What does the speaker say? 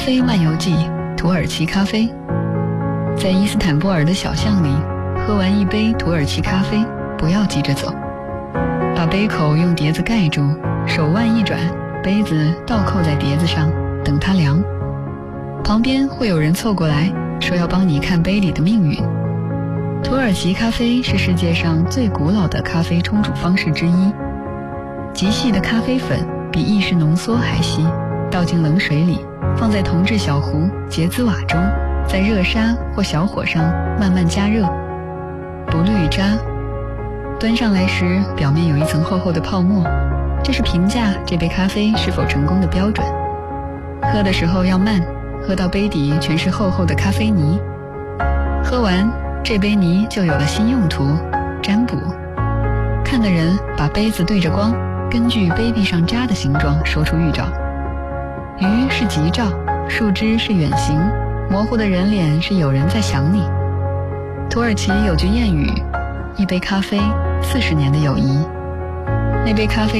啡漫游记，土耳其咖啡。在伊斯坦布尔的小巷里，喝完一杯土耳其咖啡，不要急着走，把杯口用碟子盖住，手腕一转，杯子倒扣在碟子上，等它凉。旁边会有人凑过来，说要帮你看杯里的命运。土耳其咖啡是世界上最古老的咖啡冲煮方式之一。极细的咖啡粉比意式浓缩还细，倒进冷水里，放在铜制小壶结兹瓦中，在热沙或小火上慢慢加热，不滤渣。端上来时，表面有一层厚厚的泡沫，这是评价这杯咖啡是否成功的标准。喝的时候要慢，喝到杯底全是厚厚的咖啡泥。喝完，这杯泥就有了新用途，占卜。看的人把杯子对着光，根据杯壁上渣的形状说出预兆。鱼是吉兆，树枝是远行，模糊的人脸是有人在想你。土耳其有句谚语，一杯咖啡，40年的友谊。那杯咖啡